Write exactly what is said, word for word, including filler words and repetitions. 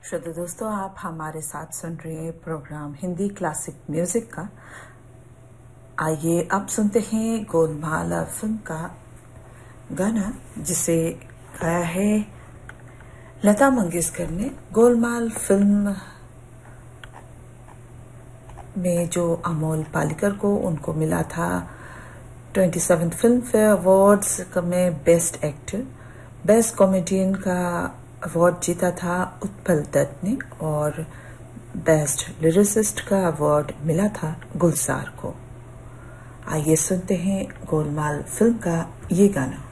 श्रोता दोस्तों, आप हमारे साथ सुन रहे हैं प्रोग्राम हिंदी क्लासिक म्यूजिक का। आइए अब सुनते हैं गोलमाल फिल्म का गाना, जिसे गाया है लता मंगेशकर ने। गोलमाल फिल्म में जो अमोल पालेकर को उनको मिला था सत्ताईसवें फिल्म फेयर अवार्ड्स में बेस्ट एक्टर, बेस्ट कॉमेडियन का अवार्ड जीता था उत्पल दत्त ने और बेस्ट लिरिसिस्ट का अवार्ड मिला था गुलजार को। आइए सुनते हैं गोलमाल फिल्म का ये गाना।